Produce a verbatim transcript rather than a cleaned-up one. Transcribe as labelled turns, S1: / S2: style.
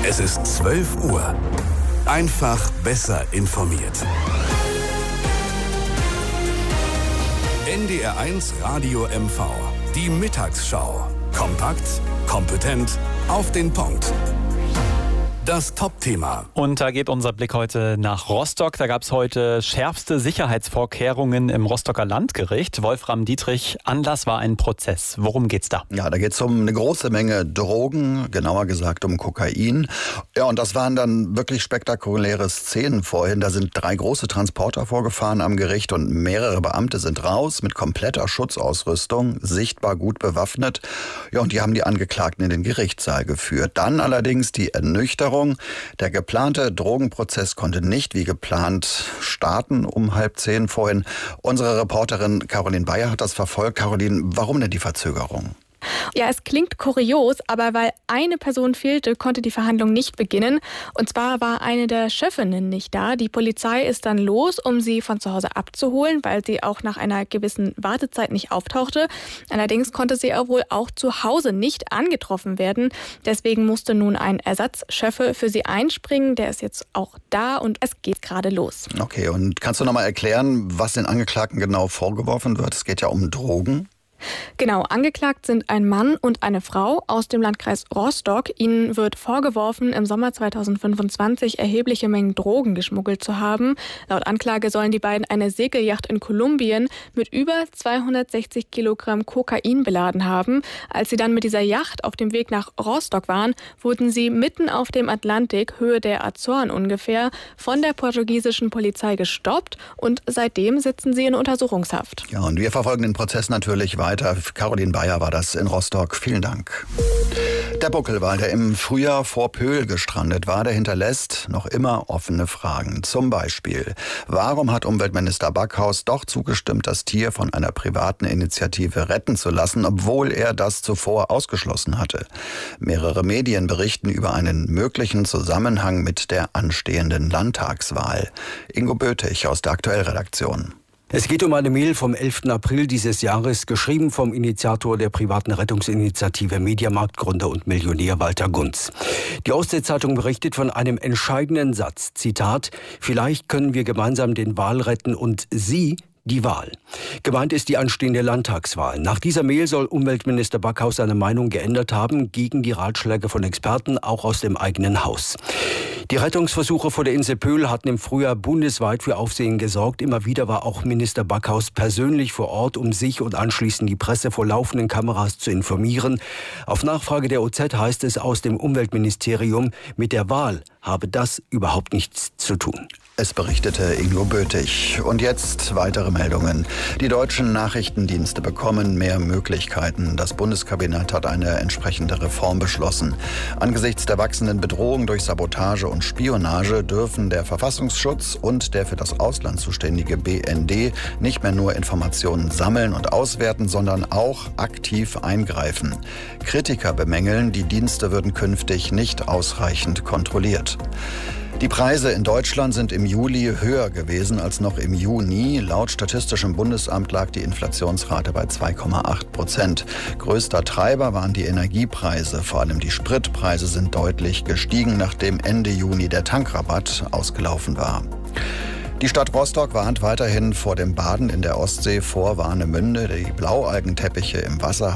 S1: Es ist zwölf Uhr. Einfach besser informiert. N D R eins Radio M V. Die Mittagsschau. Kompakt, kompetent, auf den Punkt. Das Top-Thema.
S2: Und da geht unser Blick heute nach Rostock. Da gab es heute schärfste Sicherheitsvorkehrungen im Rostocker Landgericht. Wolfram Dietrich, Anlass war ein Prozess. Worum geht's da?
S3: Ja, da geht es um eine große Menge Drogen, genauer gesagt um Kokain. Ja, und das waren dann wirklich spektakuläre Szenen vorhin. Da sind drei große Transporter vorgefahren am Gericht und mehrere Beamte sind raus mit kompletter Schutzausrüstung, sichtbar gut bewaffnet. Ja, und die haben die Angeklagten in den Gerichtssaal geführt. Dann allerdings die Ernüchterung. Der geplante Drogenprozess konnte nicht wie geplant starten um halb zehn vorhin. Unsere Reporterin Caroline Bayer hat das verfolgt. Caroline, warum denn die Verzögerung?
S4: Ja, es klingt kurios, aber weil eine Person fehlte, konnte die Verhandlung nicht beginnen. Und zwar war eine der Chefinnen nicht da. Die Polizei ist dann los, um sie von zu Hause abzuholen, weil sie auch nach einer gewissen Wartezeit nicht auftauchte. Allerdings konnte sie auch wohl auch zu Hause nicht angetroffen werden. Deswegen musste nun ein Ersatzchef für sie einspringen. Der ist jetzt auch da und es geht gerade los.
S3: Okay, und kannst du noch mal erklären, was den Angeklagten genau vorgeworfen wird? Es geht ja um Drogen.
S4: Genau, angeklagt sind ein Mann und eine Frau aus dem Landkreis Rostock. Ihnen wird vorgeworfen, im Sommer zweitausendfünfundzwanzig erhebliche Mengen Drogen geschmuggelt zu haben. Laut Anklage sollen die beiden eine Segelyacht in Kolumbien mit über zweihundertsechzig Kilogramm Kokain beladen haben. Als sie dann mit dieser Yacht auf dem Weg nach Rostock waren, wurden sie mitten auf dem Atlantik, Höhe der Azoren ungefähr, von der portugiesischen Polizei gestoppt und seitdem sitzen sie in Untersuchungshaft.
S3: Ja, und wir verfolgen den Prozess natürlich weiter. Caroline Bayer war das in Rostock. Vielen Dank. Der Buckelwal, der im Frühjahr vor Pöhl gestrandet war, der hinterlässt noch immer offene Fragen. Zum Beispiel, warum hat Umweltminister Backhaus doch zugestimmt, das Tier von einer privaten Initiative retten zu lassen, obwohl er das zuvor ausgeschlossen hatte? Mehrere Medien berichten über einen möglichen Zusammenhang mit der anstehenden Landtagswahl. Ingo Böthig aus der Aktuell-Redaktion.
S5: Es geht um eine Mail vom elften April dieses Jahres, geschrieben vom Initiator der privaten Rettungsinitiative Mediamarkt-Gründer und Millionär Walter Gunz. Die Ostsee-Zeitung berichtet von einem entscheidenden Satz, Zitat, vielleicht können wir gemeinsam den Wal retten und Sie die Wahl. Gemeint ist die anstehende Landtagswahl. Nach dieser Mail soll Umweltminister Backhaus seine Meinung geändert haben, gegen die Ratschläge von Experten, auch aus dem eigenen Haus. Die Rettungsversuche vor der Insel Pöhl hatten im Frühjahr bundesweit für Aufsehen gesorgt. Immer wieder war auch Minister Backhaus persönlich vor Ort, um sich und anschließend die Presse vor laufenden Kameras zu informieren. Auf Nachfrage der O Z heißt es aus dem Umweltministerium, mit der Wahl habe das überhaupt nichts zu tun.
S3: Es berichtete Ingo Böthig. Und jetzt weitere Meldungen. Die deutschen Nachrichtendienste bekommen mehr Möglichkeiten. Das Bundeskabinett hat eine entsprechende Reform beschlossen. Angesichts der wachsenden Bedrohung durch Sabotage und Spionage dürfen der Verfassungsschutz und der für das Ausland zuständige B N D nicht mehr nur Informationen sammeln und auswerten, sondern auch aktiv eingreifen. Kritiker bemängeln, die Dienste würden künftig nicht ausreichend kontrolliert. Die Preise in Deutschland sind im Juli höher gewesen als noch im Juni. Laut Statistischem Bundesamt lag die Inflationsrate bei zwei Komma acht Prozent. Größter Treiber waren die Energiepreise. Vor allem die Spritpreise sind deutlich gestiegen, nachdem Ende Juni der Tankrabatt ausgelaufen war. Die Stadt Rostock warnt weiterhin vor dem Baden in der Ostsee vor Warnemünde. Die Blaualgenteppiche im Wasser